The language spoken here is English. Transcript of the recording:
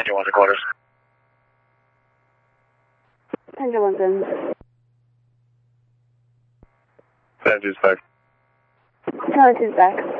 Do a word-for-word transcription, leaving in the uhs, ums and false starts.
ninety-one to quarters. Pendulum's in. San Jose back. No, this is back.